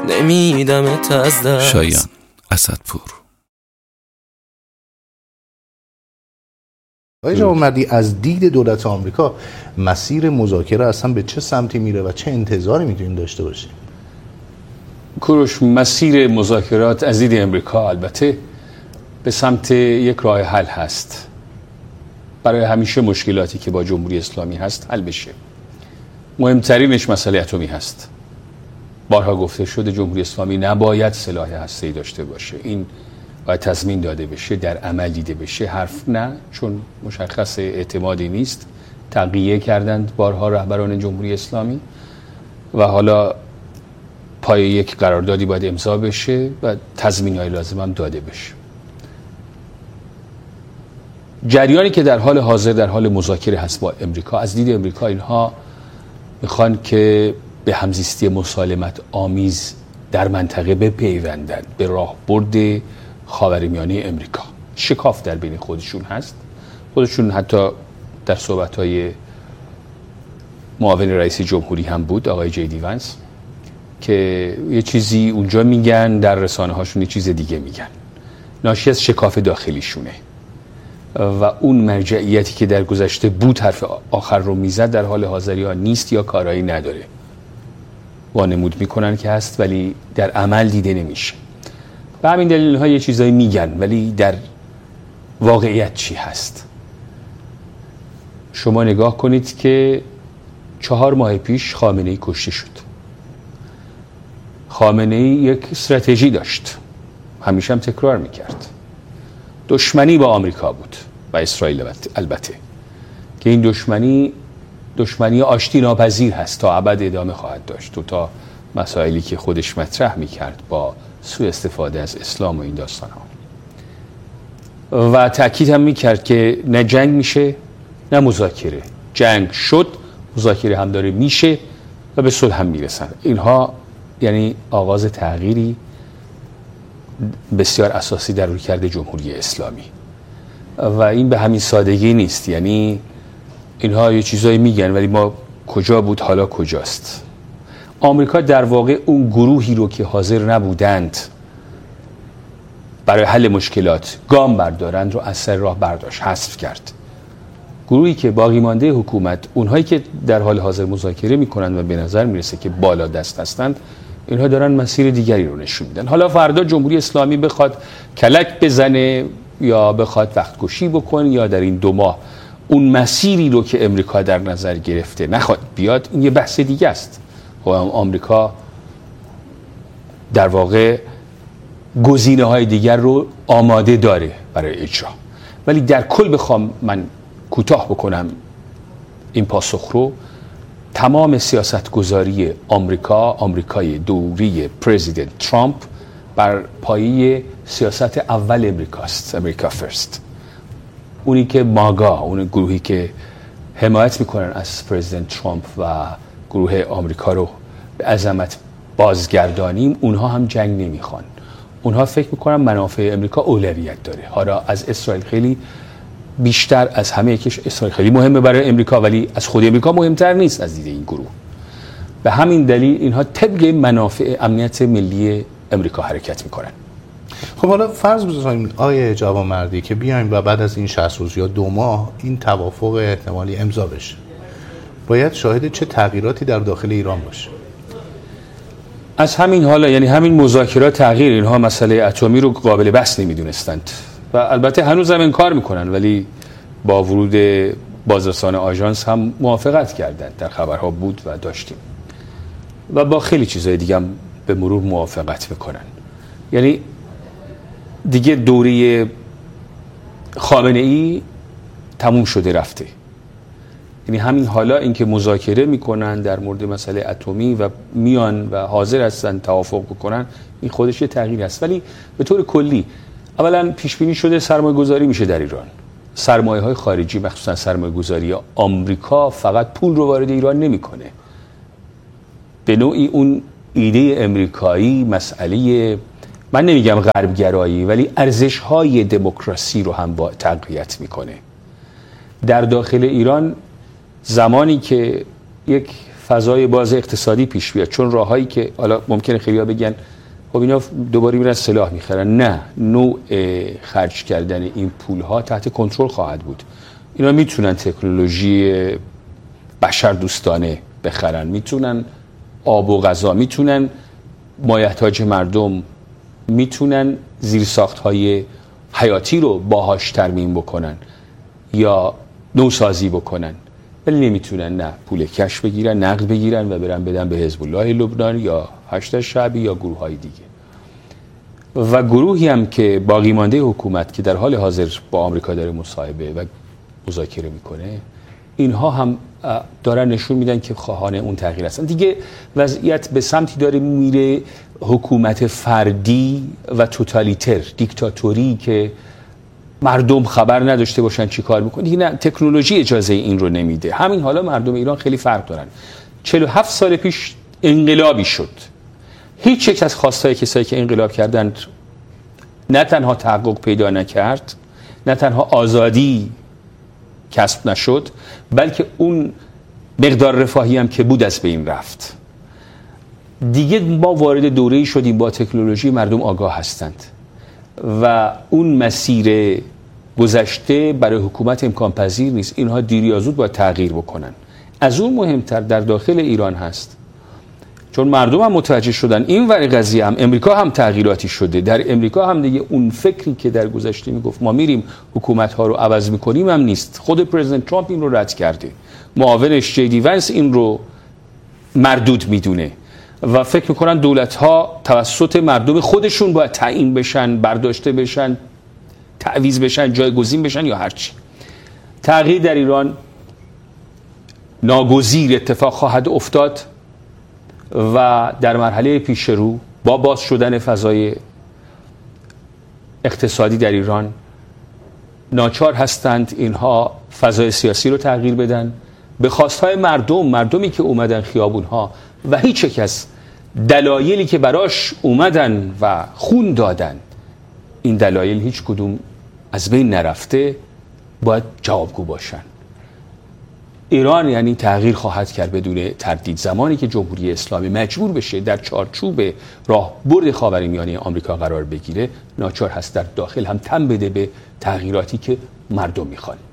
نمیدمت از دست. شایان اسدپور. آقای جوانمردی، از دید دولت آمریکا مسیر مذاکره اصلا به چه سمتی میره و چه انتظاری میتونیم داشته باشیم؟ کوروش، مسیر مذاکرات از دید امریکا البته به سمت یک راه حل هست. برای همیشه مشکلاتی که با جمهوری اسلامی هست حل بشه. مهمترینش مسئله اتمی هست. بارها گفته شده جمهوری اسلامی نباید سلاح هسته‌ای داشته باشه. این باید تضمین داده بشه، در عمل دیده بشه. حرف نه، چون مشخص اعتمادی نیست. تقیه کردند بارها رهبران جمهوری اسلامی و حالا پای یک قراردادی باید امضا بشه و تضمین‌های لازم هم داده بشه. جریانی که در حال حاضر در حال مذاکره هست با امریکا، از دید امریکا اینها میخوان که به همزیستی مسالمت آمیز در منطقه بپیوندند به راهبرد خاورمیانه امریکا. شکاف در بین خودشون هست. خودشون حتی در صحبت‌های معاون رئیس جمهوری هم بود، آقای جی دی ونس، که یه چیزی اونجا میگن، در رسانه هاشون یه چیز دیگه میگن. ناشی از شکاف داخلیشونه و اون مرجعیتی که در گذشته بود حرف آخر رو میزد در حال حاضر یا نیست یا کارایی نداره. وانمود میکنن که هست ولی در عمل دیده نمیشه. به همین دلیل ها یه چیزایی میگن ولی در واقعیت چی هست؟ شما نگاه کنید که 4 ماه پیش خامنه‌ای کشته شد. خامنه‌ای یک استراتژی داشت، همیشه هم تکرار میکرد. دشمنی با آمریکا بود و اسرائیل البته، که این دشمنی آشتی ناپذیر هست، تا ابد ادامه خواهد داشت و تا مسائلی که خودش مطرح میکرد با سوء استفاده از اسلام و این داستان ها. و تأکید هم میکرد که نه جنگ میشه نه مذاکره. جنگ شد، مذاکره هم داره میشه و به صلح هم میرسن. اینها یعنی آغاز تغییری بسیار اساسی در رویکرد جمهوری اسلامی و این به همین سادگی نیست. یعنی اینها یه چیزایی میگن ولی ما کجا بود حالا کجاست. آمریکا در واقع اون گروهی رو که حاضر نبودند برای حل مشکلات گام بردارند رو از سر راه برداشت، حذف کرد. گروهی که باقی مانده حکومت، اونهایی که در حال حاضر مذاکره میکنند و به نظر میرسه که بالا دست هستند، اینها دارن مسیر دیگری رو نشون میدن. حالا فردا جمهوری اسلامی بخواد کلک بزنه یا بخواد وقت کشی بکنه یا در این 2 ماه اون مسیری رو که امریکا در نظر گرفته نخواد بیاد، این یه بحث دیگه است. خب آمریکا در واقع گزینه‌های دیگر رو آماده داره برای اجرا. ولی در کل بخوام من کوتاه بکنم این پاسخ رو، تمام سیاستگذاری آمریکای دوری پرزیدنت ترامپ بر پایه سیاست اول امریکاست، امریکا فرست. اونی که ماگا، اون گروهی که حمایت میکنن از پرزیدنت ترامپ و گروه آمریکا رو به عظمت بازگردانیم، اونها هم جنگ نمیخوان. اونها فکر میکنن منافع امریکا اولویت داره. حالا از اسرائیل خیلی بیشتر از همه، که اسرائیل خیلی مهمه برای امریکا ولی از خود امریکا مهمتر نیست از دید این گروه. به همین دلیل اینها طبق منافع امنیت ملی امریکا حرکت میکنن. خب حالا فرض بزنیم آقای جوانمردی که بیایم و بعد از این 60 روز یا 2 ماه این توافق احتمالی امضا بشه، باید شاهد چه تغییراتی در داخل ایران باشه؟ از همین حالا، یعنی همین مذاکرات تغییر، اینها مسئله اتمی رو قابل بحث نمیدونستند و البته هنوز هم انکار میکنن، ولی با ورود بازرسان آژانس هم موافقت کردند، در خبرها بود و داشتیم و با خیلی چیزهای دیگه هم به مرور موافقت میکنن. یعنی دیگه دوره خامنه‌ای تموم شده رفته. یعنی همین حالا اینکه مذاکره میکنن در مورد مسئله اتمی و میان و حاضر هستن توافق بکنن، این خودش یه تغییر است. ولی به طور کلی اولا پیش بینی شده سرمایه گذاری میشه در ایران. سرمایه های خارجی، مخصوصا سرمایه گذاری آمریکا، فقط پول رو وارد ایران نمیکنه. به نوعی اون ایده امریکایی، مسئله، من نمیگم غربگرایی، ولی ارزش های دموکراسی رو هم با تقویت میکنه. در داخل ایران زمانی که یک فضای باز اقتصادی پیش بیاد. چون راههایی که حالا ممکنه خیلی‌ها بگن خب اینا دوباره میرن سلاح میخرن، نه، نوع خرج کردن این پولها تحت کنترل خواهد بود. اینا میتونن تکنولوژی بشر دوستانه بخرن، میتونن آب و غذا، میتونن مایحتاج مردم، میتونن زیرساخت‌های حیاتی رو باهاش ترمیم بکنن یا نوسازی بکنن، ولی نمیتونن نه پول کش بگیرن، نقد بگیرن و برن بدن به حزب الله لبنان یا هشت شعبی یا گروه‌های دیگه. و گروهی هم که باقی مانده حکومت که در حال حاضر با آمریکا داره مصاحبه و مذاکره میکنه، اینها هم دارن نشون میدن که خواهان اون تغییر هستن. دیگه وضعیت به سمتی داره میره حکومت فردی و توتالیتر، دیکتاتوری که مردم خبر نداشته باشن چی کار میکنه. دیگه نه، تکنولوژی اجازه این رو نمیده. همین حالا مردم ایران خیلی فرق دارن. 47 سال پیش انقلابی شد. هیچ یک از خواستای کسایی که انقلاب کردند نه تنها تحقق پیدا نکرد، نه تنها آزادی کسب نشد، بلکه اون مقدار رفاهی هم که بود از بین رفت. دیگه ما وارد دوره‌ای شدیم با تکنولوژی مردم آگاه هستند و اون مسیر گذشته برای حکومت امکان پذیر نیست. اینها دیر یا زود باید تغییر بکنن. از اون مهمتر در داخل ایران هست، چون مردم هم متوجه شدن این ور قضیه هم امریکا هم تغییراتی شده. در امریکا هم دیگه اون فکری که در گذشته میگفت ما میریم حکومت ها رو عوض میکنیم هم نیست. خود پرزیدنت ترامپ این رو رد کرده، معاونش جی ونس این رو مردود میدونه و فکر میکنن دولت ها توسط مردم خودشون باید تعیین بشن، برداشته بشن، تعویض بشن، جایگزین بشن یا هرچی. تغییر در ایران ناگزیر اتفاق خواهد افتاد و در مرحله پیش رو با باز شدن فضای اقتصادی در ایران ناچار هستند اینها فضای سیاسی رو تغییر بدن به خواستهای مردمی که اومدن خیابونها و هیچ یک از دلایلی که براش اومدن و خون دادن، این دلایل هیچ کدوم از بین نرفته، باید جوابگو باشن. ایران یعنی تغییر خواهد کرد بدون تردید. زمانی که جمهوری اسلامی مجبور بشه در چارچوب راهبرد خاورمیانه آمریکا قرار بگیره، ناچار هست در داخل هم تن بده به تغییراتی که مردم میخوان.